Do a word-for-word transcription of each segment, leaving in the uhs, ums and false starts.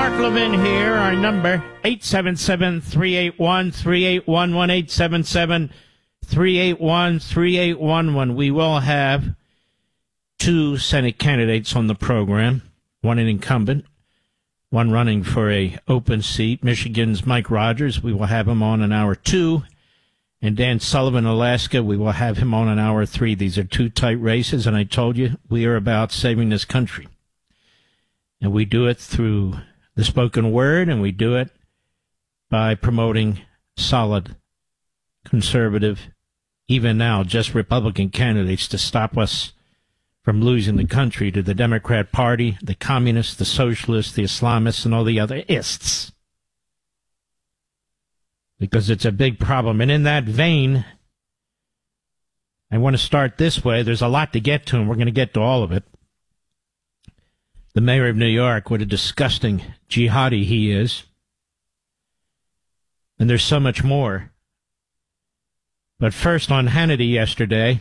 Mark Levin here. Our number, eight seven seven, three eight one, three eight one one, eight seven seven, three eight one, three eight one one. We will have two Senate candidates on the program, one an incumbent, one running for a open seat. Michigan's Mike Rogers, we will have him on in hour two. And Dan Sullivan, Alaska, we will have him on in hour three. These are two tight races, and I told you we are about saving this country. And we do it through the spoken word, and we do it by promoting solid, conservative, even now just Republican candidates to stop us from losing the country to the Democrat Party, the communists, the socialists, the Islamists, and all the other ists. Because it's a big problem. And in that vein, I want to start this way. There's a lot to get to, and we're going to get to all of it. The mayor of New York, what a disgusting jihadi he is. And there's so much more. But first, on Hannity yesterday,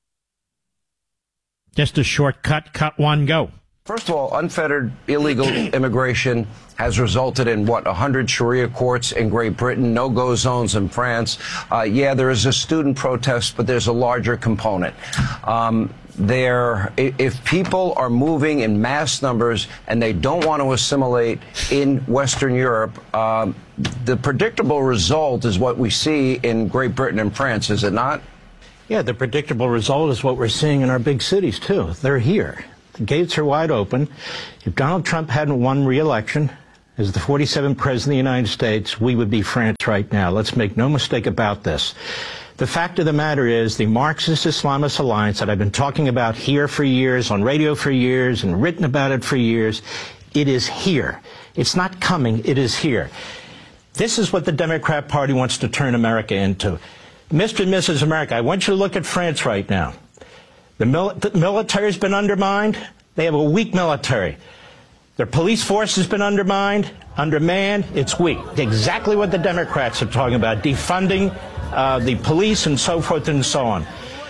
just a shortcut, cut one, go. First of all, unfettered illegal immigration has resulted in, what, one hundred Sharia courts in Great Britain, no-go zones in France. Uh, yeah, there is a student protest, but there's a larger component. Um, there, if people are moving in mass numbers and they don't want to assimilate in Western Europe, um, the predictable result is what we see in Great Britain and France, is it not? Yeah, the predictable result is what we're seeing in our big cities, too. They're here. The gates are wide open. If Donald Trump hadn't won re-election as the forty-seventh president of the United States, we would be France right now. Let's make no mistake about this. The fact of the matter is the Marxist-Islamist alliance that I've been talking about here for years, on radio for years, and written about it for years, it is here. It's not coming. It is here. This is what the Democrat Party wants to turn America into. Mister and Missus America, I want you to look at France right now. The, mil the military has been undermined. They have a weak military. Their police force has been undermined, undermanned. It's weak. Exactly what the Democrats are talking about, defunding uh, the police and so forth and so on.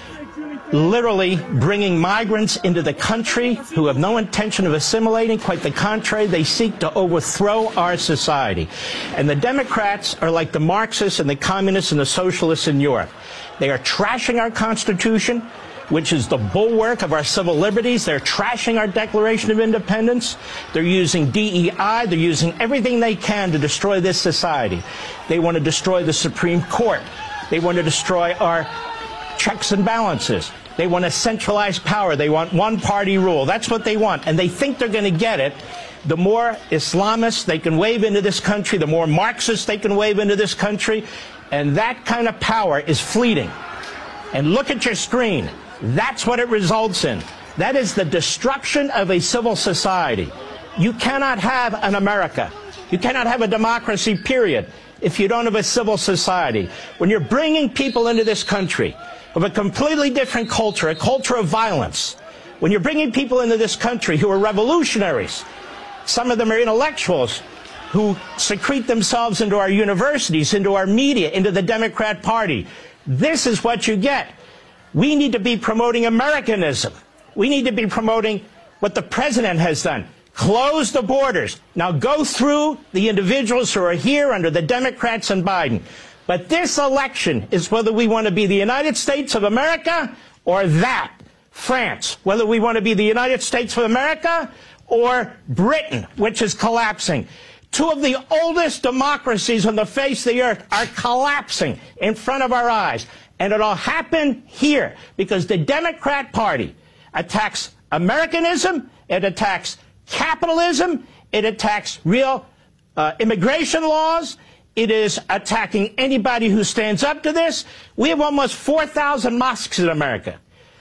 Literally bringing migrants into the country who have no intention of assimilating. Quite the contrary, they seek to overthrow our society. And the Democrats are like the Marxists and the communists and the socialists in Europe. They are trashing our Constitution, which is the bulwark of our civil liberties. They're trashing our Declaration of Independence. They're using D E I. They're using everything they can to destroy this society. They want to destroy the Supreme Court. They want to destroy our checks and balances. They want to centralize power. They want one-party rule. That's what they want. And they think they're going to get it. The more Islamists they can wave into this country, the more Marxists they can wave into this country. And that kind of power is fleeting. And look at your screen. That's what it results in. That is the destruction of a civil society. You cannot have an America. You cannot have a democracy, period, if you don't have a civil society. When you're bringing people into this country of a completely different culture, a culture of violence, when you're bringing people into this country who are revolutionaries, some of them are intellectuals who secrete themselves into our universities, into our media, into the Democrat Party, this is what you get. We need to be promoting Americanism. We need to be promoting what the president has done. Close the borders. Now go through the individuals who are here under the Democrats and Biden. But this election is whether we want to be the United States of America or that, France. Whether we want to be the United States of America or Britain, which is collapsing. Two of the oldest democracies on the face of the earth are collapsing in front of our eyes. And it all happened here because the Democrat Party attacks Americanism, it attacks capitalism, it attacks real uh, immigration laws, it is attacking anybody who stands up to this. We have almost four thousand mosques in America.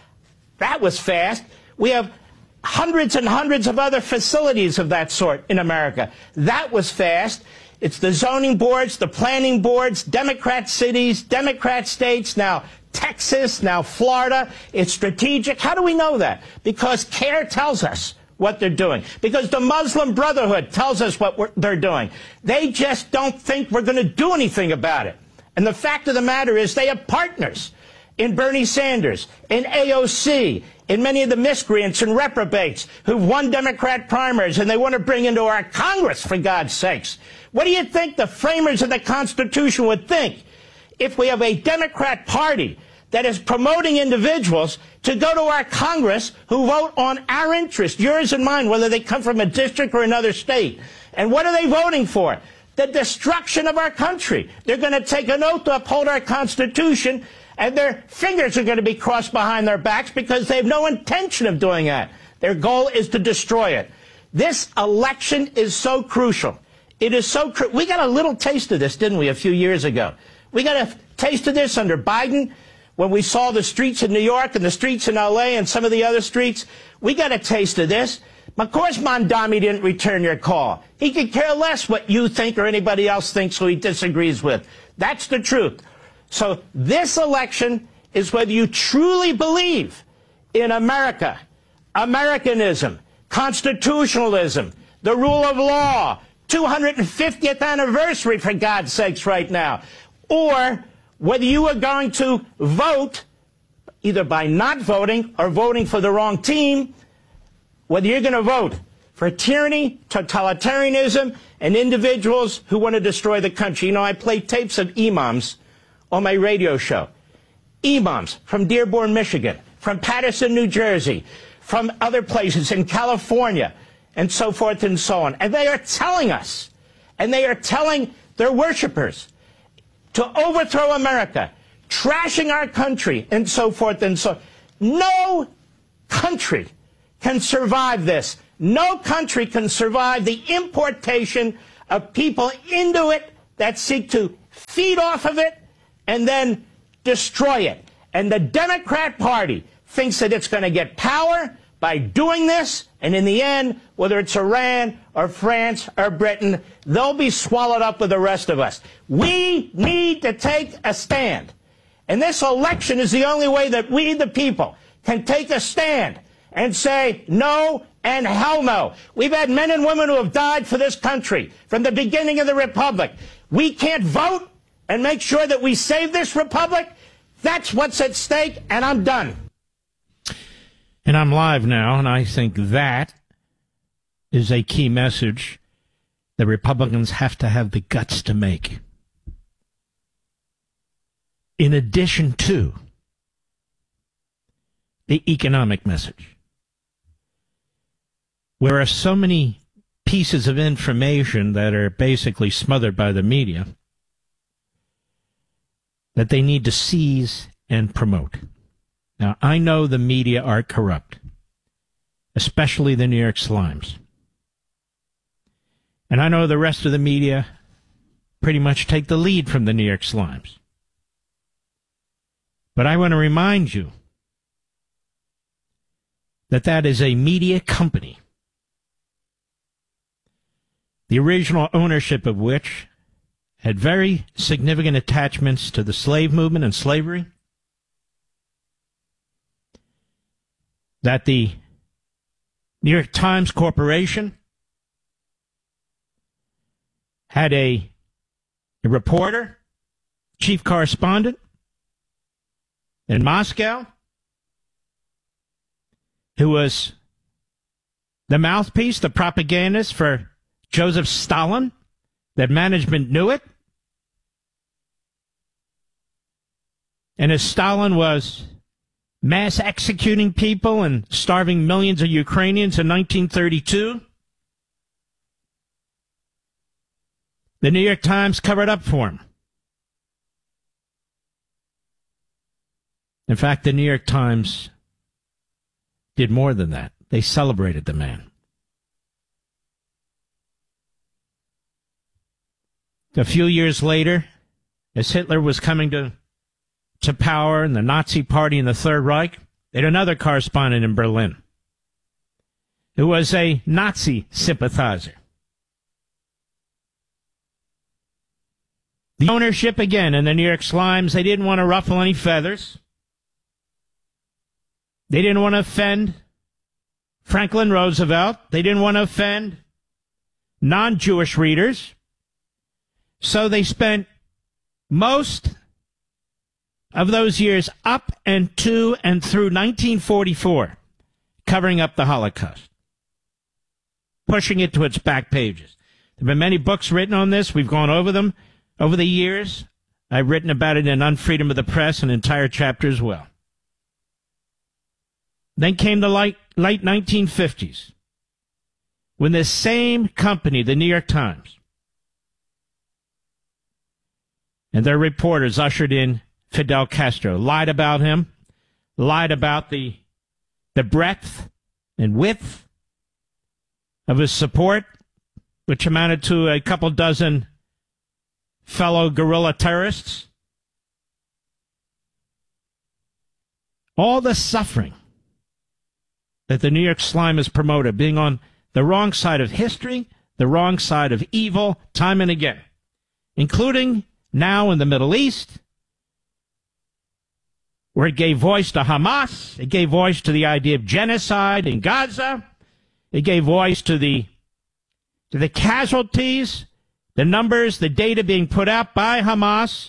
That was fast. We have hundreds and hundreds of other facilities of that sort in America. That was fast. It's the zoning boards, the planning boards, Democrat cities, Democrat states, now Texas, now Florida. It's strategic. How do we know that? Because CARE tells us what they're doing. Because the Muslim Brotherhood tells us what we're, they're doing. They just don't think we're going to do anything about it. And the fact of the matter is they have partners in Bernie Sanders, in A O C, in many of the miscreants and reprobates who've won Democrat primaries and they want to bring into our Congress, for God's sakes. What do you think the framers of the Constitution would think if we have a Democrat Party that is promoting individuals to go to our Congress who vote on our interest, yours and mine, whether they come from a district or another state? And what are they voting for? The destruction of our country. They're going to take an oath to uphold our Constitution, and their fingers are going to be crossed behind their backs because they have no intention of doing that. Their goal is to destroy it. This election is so crucial. It is so cru- We got a little taste of this, didn't we, a few years ago? We got a taste of this under Biden when we saw the streets in New York and the streets in L A and some of the other streets. We got a taste of this. Of course Mondami didn't return your call. He could care less what you think or anybody else thinks who he disagrees with. That's the truth. So this election is whether you truly believe in America, Americanism, constitutionalism, the rule of law, two hundred fiftieth anniversary, for God's sakes, right now, or whether you are going to vote either by not voting or voting for the wrong team, whether you're going to vote for tyranny, totalitarianism, and individuals who want to destroy the country. You know, I play tapes of imams on my radio show. Imams from Dearborn, Michigan, from Paterson, New Jersey, from other places in California, and so forth and so on. And they are telling us, and they are telling their worshipers to overthrow America, trashing our country, and so forth and so on. No country can survive this. No country can survive the importation of people into it that seek to feed off of it and then destroy it. And the Democrat Party thinks that it's going to get power by doing this, and in the end, whether it's Iran or France or Britain, they'll be swallowed up with the rest of us. We need to take a stand. And this election is the only way that we, the people, can take a stand and say no and hell no. We've had men and women who have died for this country from the beginning of the republic. We can't vote and make sure that we save this republic. That's what's at stake, and I'm done. And I'm live now, and I think that is a key message that Republicans have to have the guts to make. In addition to the economic message, there are so many pieces of information that are basically smothered by the media that they need to seize and promote. Now, I know the media are corrupt, especially the New York Slimes. And I know the rest of the media pretty much take the lead from the New York Slimes. But I want to remind you that that is a media company, the original ownership of which had very significant attachments to the slave movement and slavery, that the New York Times Corporation had a, a reporter, chief correspondent in Moscow, who was the mouthpiece, the propagandist for Joseph Stalin, that management knew it. And as Stalin was mass executing people and starving millions of Ukrainians in nineteen thirty-two, the New York Times covered up for him. In fact, the New York Times did more than that. They celebrated the man. A few years later, as Hitler was coming to, to power and the Nazi Party and the Third Reich, they had another correspondent in Berlin who was a Nazi sympathizer. The ownership, again, in the New York Slimes, they didn't want to ruffle any feathers. They didn't want to offend Franklin Roosevelt. They didn't want to offend non-Jewish readers. So they spent most of those years up and to and through nineteen forty-four, covering up the Holocaust, pushing it to its back pages. There have been many books written on this. We've gone over them over the years. I've written about it in Unfreedom of the Press, an entire chapter as well. Then came the late, late nineteen fifties, when this same company, the New York Times, and their reporters ushered in Fidel Castro, lied about him, lied about the, the breadth and width of his support, which amounted to a couple dozen fellow guerrilla terrorists. All the suffering that the New York Slime has promoted, being on the wrong side of history, the wrong side of evil, time and again, including now in the Middle East, where it gave voice to Hamas, it gave voice to the idea of genocide in Gaza, it gave voice to the to the casualties, the numbers, the data being put out by Hamas.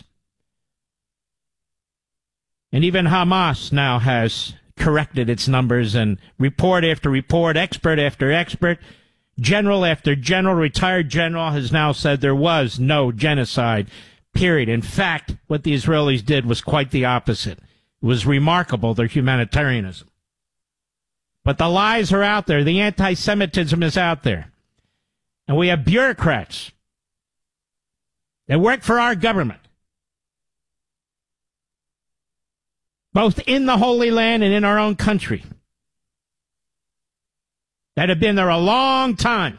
And even Hamas now has corrected its numbers, and report after report, expert after expert, general after general, retired general has now said there was no genocide, period. In fact, what the Israelis did was quite the opposite. It was remarkable, their humanitarianism. But the lies are out there. The anti-Semitism is out there. And we have bureaucrats that work for our government, both in the Holy Land and in our own country, that have been there a long time,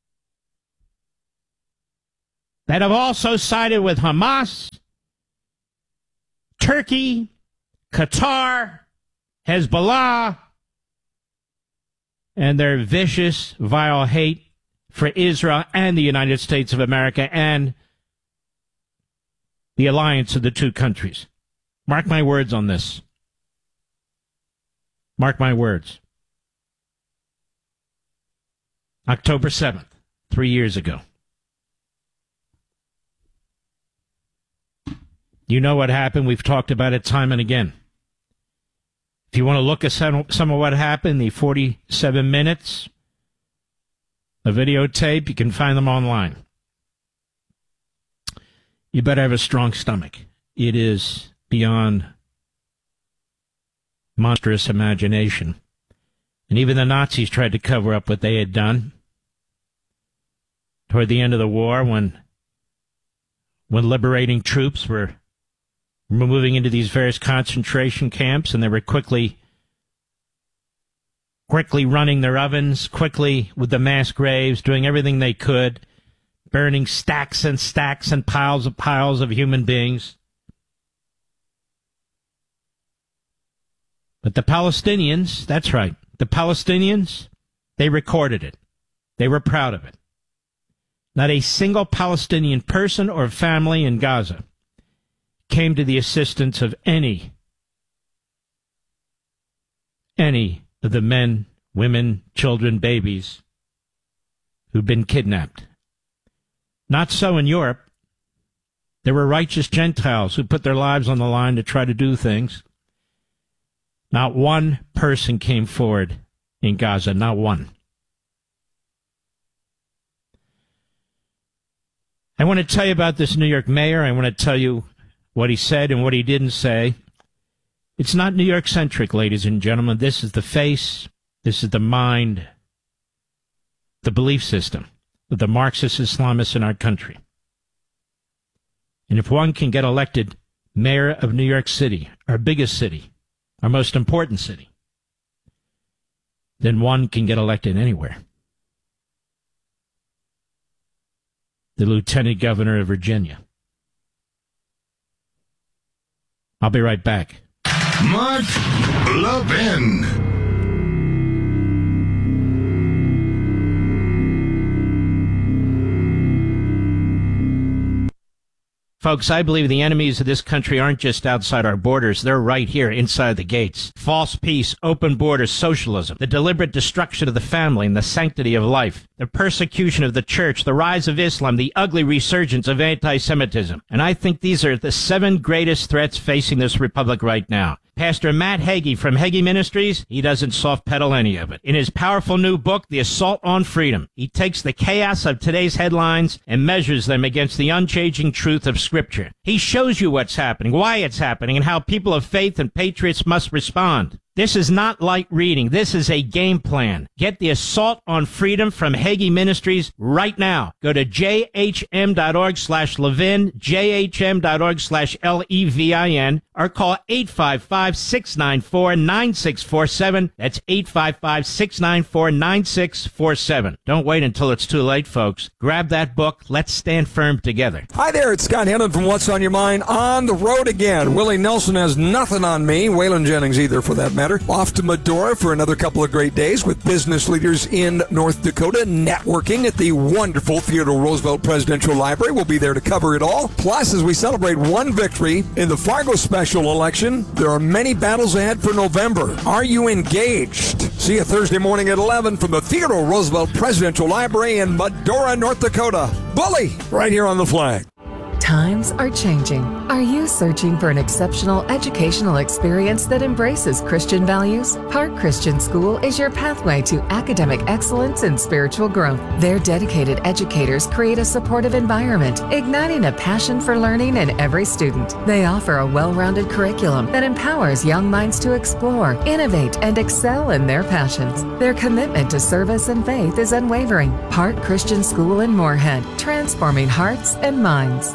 that have also sided with Hamas, Turkey, Qatar, Hezbollah, and their vicious, vile hate for Israel and the United States of America and the alliance of the two countries. Mark my words on this. Mark my words. October seventh, three years ago. You know what happened. We've talked about it time and again. If you want to look at some, some of what happened, the forty-seven minutes of videotape, you can find them online. You better have a strong stomach. It is beyond monstrous imagination. And even the Nazis tried to cover up what they had done toward the end of the war, when when liberating troops were moving into these various concentration camps, and they were quickly quickly running their ovens, quickly with the mass graves, doing everything they could, burning stacks and stacks and piles of piles of human beings. But the Palestinians, that's right, the Palestinians, they recorded it. They were proud of it. Not a single Palestinian person or family in Gaza came to the assistance of any, any of the men, women, children, babies who've been kidnapped. Not so in Europe. There were righteous Gentiles who put their lives on the line to try to do things. Not one person came forward in Gaza, not one. I want to tell you about this New York mayor. I want to tell you what he said and what he didn't say. It's not New York-centric, ladies and gentlemen. This is the face, this is the mind, the belief system of the Marxist Islamists in our country. And if one can get elected mayor of New York City, our biggest city, our most important city, then one can get elected anywhere. The lieutenant governor of Virginia. I'll be right back. Mark Levin. Folks, I believe the enemies of this country aren't just outside our borders. They're right here inside the gates. False peace, open borders, socialism, the deliberate destruction of the family and the sanctity of life, the persecution of the church, the rise of Islam, the ugly resurgence of anti-Semitism. And I think these are the seven greatest threats facing this republic right now. Pastor Matt Hagee from Hagee Ministries, he doesn't soft pedal any of it. In his powerful new book, The Assault on Freedom, he takes the chaos of today's headlines and measures them against the unchanging truth of Scripture. He shows you what's happening, why it's happening, and how people of faith and patriots must respond. This is not light reading. This is a game plan. Get The Assault on Freedom from Hagee Ministries right now. Go to jhm.org slash Levin, jhm.org slash L E V I N, or call eight five five, six nine four, nine six four seven. That's eight five five, six nine four, nine six four seven. Don't wait until it's too late, folks. Grab that book. Let's stand firm together. Hi there, it's Scott Hennon from What's on Your Mind on the road again. Willie Nelson has nothing on me, Waylon Jennings either for that matter. Off to Medora for another couple of great days with business leaders in North Dakota, networking at the wonderful Theodore Roosevelt Presidential Library. We'll be there to cover it all. Plus, as we celebrate one victory in the Fargo special election, there are many battles ahead for November. Are you engaged? See you Thursday morning at eleven from the Theodore Roosevelt Presidential Library in Medora, North Dakota. Bully, right here on the flag. Times are changing. Are you searching for an exceptional educational experience that embraces Christian values? Park Christian School is your pathway to academic excellence and spiritual growth. Their dedicated educators create a supportive environment, igniting a passion for learning in every student. They offer a well-rounded curriculum that empowers young minds to explore, innovate, and excel in their passions. Their commitment to service and faith is unwavering. Park Christian School in Moorhead, transforming hearts and minds.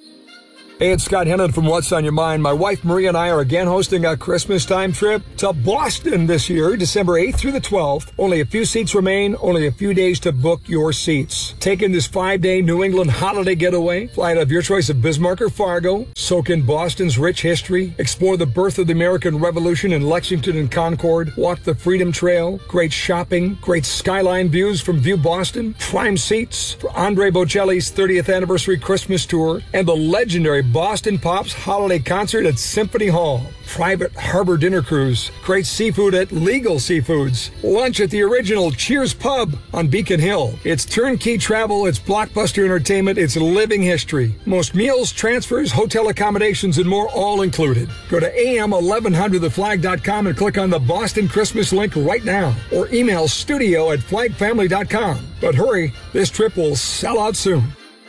Hey, it's Scott Hennon from What's on Your Mind. My wife Maria and I are again hosting a Christmas time trip to Boston this year, December eighth through the twelfth. Only a few seats remain, only a few days to book your seats. Take in this five-day New England holiday getaway. Fly out of your choice of Bismarck or Fargo. Soak in Boston's rich history. Explore the birth of the American Revolution in Lexington and Concord. Walk the Freedom Trail. Great shopping. Great skyline views from View Boston. Prime seats for Andre Bocelli's thirtieth anniversary Christmas tour. And the legendary Boston Pops holiday concert at Symphony Hall. Private harbor dinner cruise. Great seafood at Legal Seafoods. Lunch at the original Cheers Pub on Beacon Hill. It's turnkey travel, it's blockbuster entertainment, it's living history. Most meals, transfers, hotel accommodations, and more all included. Go to A M eleven hundred the flag dot com and click on the Boston Christmas link right now. Or email studio at flag family dot com. But hurry, this trip will sell out soon.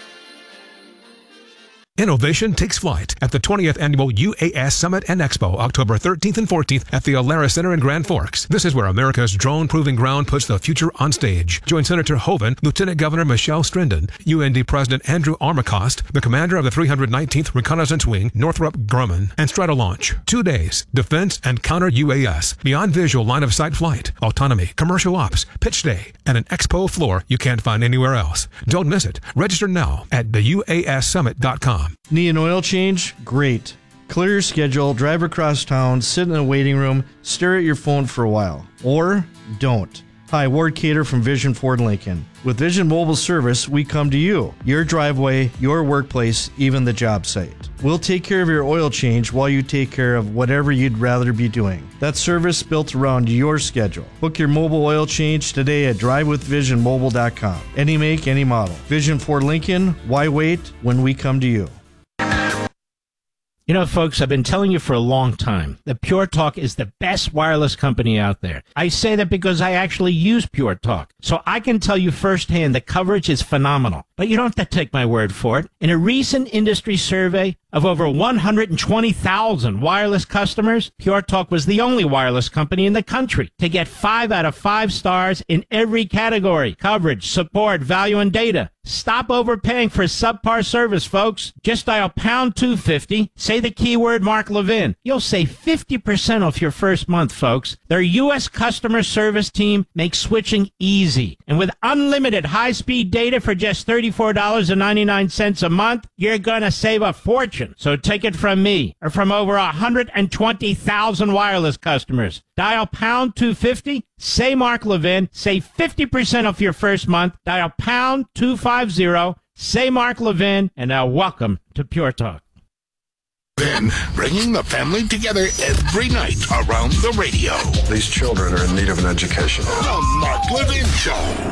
Innovation takes flight at the twentieth Annual U A S Summit and Expo, October thirteenth and fourteenth at the Alara Center in Grand Forks. This is where America's drone-proving ground puts the future on stage. Join Senator Hoeven, Lieutenant Governor Michelle Strindon, U N D President Andrew Armacost, the commander of the three hundred nineteenth Reconnaissance Wing, Northrop Grumman, and Stratolaunch. Two days, defense and counter U A S, beyond visual line-of-sight flight, autonomy, commercial ops, pitch day, and an expo floor you can't find anywhere else. Don't miss it. Register now at the U A S summit dot com. Need an oil change? Great. Clear your schedule, drive across town, sit in a waiting room, stare at your phone for a while. Or don't. Hi, Ward Cater from Vision Ford Lincoln. With Vision Mobile Service, we come to you, your driveway, your workplace, even the job site. We'll take care of your oil change while you take care of whatever you'd rather be doing. That service built around your schedule. Book your mobile oil change today at drive with vision mobile dot com. Any make, any model. Vision Ford Lincoln, why wait when we come to you? You know, folks, I've been telling you for a long time that Pure Talk is the best wireless company out there. I say that because I actually use Pure Talk. So I can tell you firsthand the coverage is phenomenal. But you don't have to take my word for it. In a recent industry survey of over one hundred twenty thousand wireless customers, Pure Talk was the only wireless company in the country to get five out of five stars in every category: coverage, support, value, and data. Stop overpaying for subpar service, folks. Just dial pound two fifty, say the keyword Mark Levin. You'll save fifty percent off your first month, folks. Their U S customer service team makes switching easy. And with unlimited high-speed data for just thirty-four dollars and ninety-nine cents a month, you're gonna save a fortune. So take it from me, or from over one hundred twenty thousand wireless customers. Dial pound two fifty, say Mark Levin, save fifty percent off your first month. Dial pound two fifty, Say Mark Levin, and now welcome to Pure Talk. Then, bringing the family together every night around the radio. These children are in need of an education. The Mark Levin Show.